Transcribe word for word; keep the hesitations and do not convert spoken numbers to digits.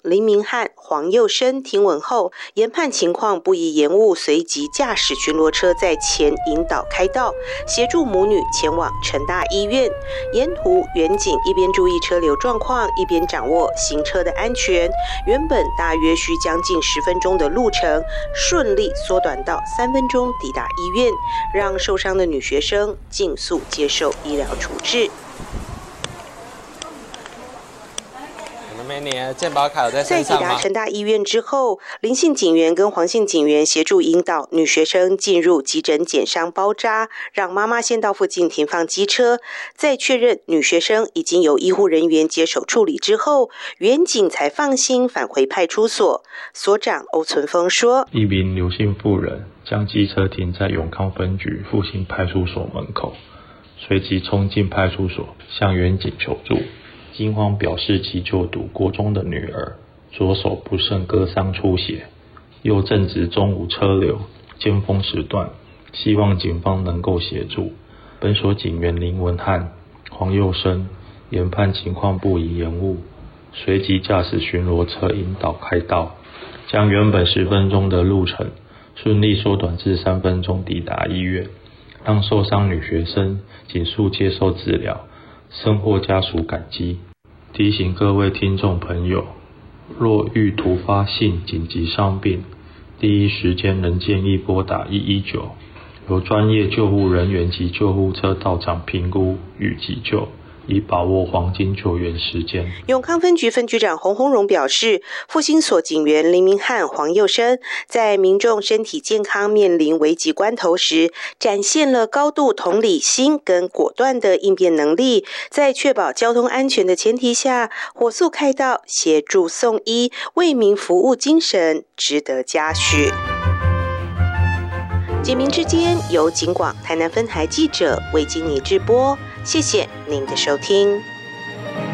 林明翰、黄佑生听闻后，研判情况不宜延误，随即驾驶巡逻车在前引导开道，协助母女前往成大医院。沿途员警一边注意车流状况，一边掌握行车的安全。原本大约需将近十分钟的路程，顺利缩短到三分钟抵达医院，让受伤的女学生尽速接受医疗处置。在抵达成大医院之后，林姓警员跟黄姓警员协助引导女学生进入急诊减伤包扎，让妈妈先到附近停放机车，在确认女学生已经由医护人员接手处理之后，员警才放心返回派出所。所长欧存峰说： 一名刘姓妇人将机车停在永康分局复兴派出所门口，随即冲进派出所向员警求助。惊慌表示其就读国中的女儿左手不慎割伤出血，又正值中午车流尖峰时段，希望警方能够协助。本所警员林文翰、黄佑生研判情况不宜延误，随即驾驶巡逻车引导开道，将原本十分钟的路程顺利缩短至三分钟抵达医院，让受伤女学生尽速接受治疗，深获家属感激。提醒各位听众朋友，若遇突发性紧急伤病，第一时间仍建议拨打一一九，由专业救护人员及救护车到场评估与急救，以把握黄金救援时间。 永康分局分局长洪宏荣表示，复兴所警员林明翰、黄佑生在民众身体健康面临危急关头时，展现了高度同理心跟果断的应变能力，在确保交通安全的前提下，火速开道，协助送医，为民服务精神值得嘉许。警民之间由警广台南分台记者魏金妮制播，谢谢您的收听。